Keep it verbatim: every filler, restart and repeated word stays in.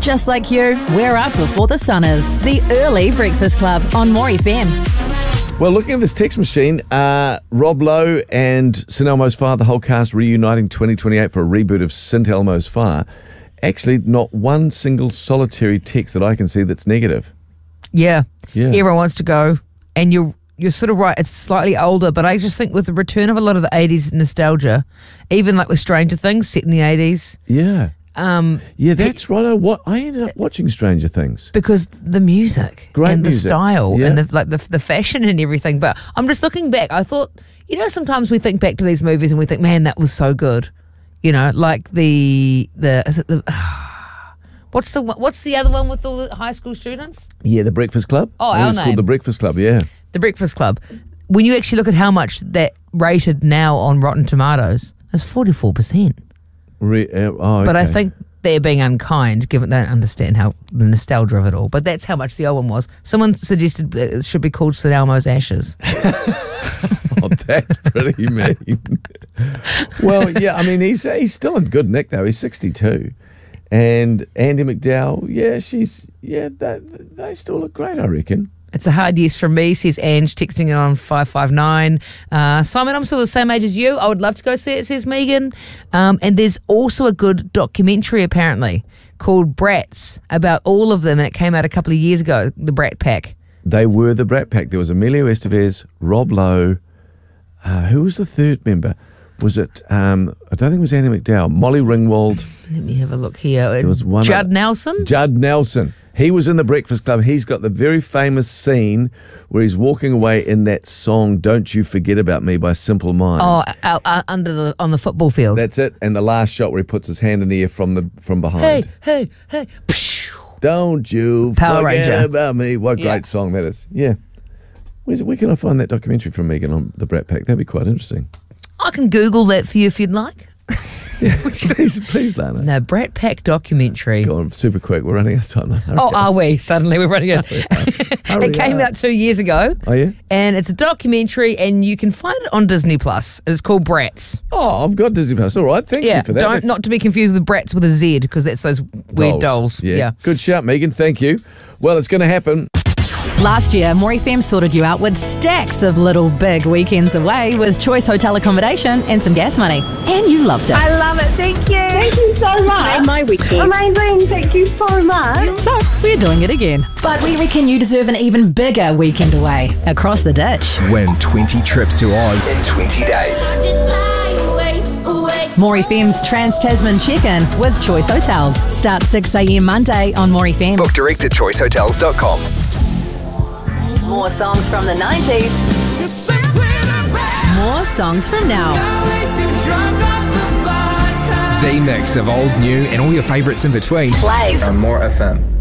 just like you, we're up before the sun is. The Early Breakfast Club on More F M. Well, looking at this text machine, uh, Rob Lowe and Saint Elmo's Fire, the whole cast reuniting twenty twenty-eight for a reboot of Saint Elmo's Fire. Actually, not one single solitary text that I can see that's negative. Yeah. Yeah. Everyone wants to go. And you're, you're sort of right. It's slightly older, but I just think with the return of a lot of the eighties nostalgia, even like with Stranger Things set in the eighties. Yeah. Um, yeah, that's right. I, what, I ended up watching Stranger Things. Because the music Great and the music. style Yeah. and the, like the, the fashion and everything. But I'm just looking back. I thought, you know, sometimes we think back to these movies and we think, man, that was so good. You know, like the, the is it the, what's the what's the other one with all the high school students? Yeah, The Breakfast Club. Oh, I think our it's name. called The Breakfast Club, yeah. The Breakfast Club. When you actually look at how much that rated now on Rotten Tomatoes, it's forty-four percent. Re- uh, oh, But I okay. think they're being unkind, given they don't understand how the nostalgia of it all. But that's how much the old one was. Someone suggested that it should be called Saint Elmo's Ashes. Oh, that's pretty mean. Well, yeah, I mean, he's he's still in good nick, though. He's sixty-two. And Andy McDowell, yeah, she's, yeah, they, they still look great, I reckon. It's a hard yes from me, says Ange, texting it on five five nine. Uh, Simon, I'm still the same age as you. I would love to go see it, says Megan. Um, and there's also a good documentary, apparently, called Brats, about all of them, and it came out a couple of years ago, the Brat Pack. They were the Brat Pack. There was Emilio Estevez, Rob Lowe. Uh, who was the third member? Was it, um, I don't think it was Andy McDowell, Molly Ringwald. Let me have a look here. There was one Judd other- Nelson? Judd Nelson. He was in The Breakfast Club. He's got the very famous scene where he's walking away in that song, Don't You Forget About Me by Simple Minds. Oh, out, out under the on the football field. That's it. And the last shot where he puts his hand in the air from the from behind. Hey, hey, hey. Psh. Don't you Power forget Ranger. about me. What a Yeah. great song that is. Yeah. Where's it? Where can I find that documentary from Megan on the Brat Pack? That'd be quite interesting. I can Google that for you if you'd like. please, please, Lana. No, Brat Pack documentary. Go on, super quick. We're running out of time now. Hurry Oh, up. are we? Suddenly we're running out. Hurry It came up. out two years ago. Oh, yeah? And it's a documentary, and you can find it on Disney Plus. It's called Brats. Oh, I've got Disney Plus. All right, thank Yeah, you for that. don't That's- not to be confused with Brats with a Z, because that's those weird dolls. Yeah. Yeah. Good shout, Megan. Thank you. Well, it's going to happen. Last year, More F M sorted you out with stacks of little big weekends away with choice hotel accommodation and some gas money. And you loved it. I love it. Thank you. Thank you so much. My weekend. Amazing. Thank you so much. So, we're doing it again. But we reckon you deserve an even bigger weekend away across the ditch. Win twenty trips to Oz in twenty days. More F M's Trans-Tasman Check-In with Choice Hotels. Start six a.m. Monday on More F M. Book direct at choice hotels dot com. More songs from the nineties. More songs from now. The mix of old, new, and all your favourites in between. Plays on More F M.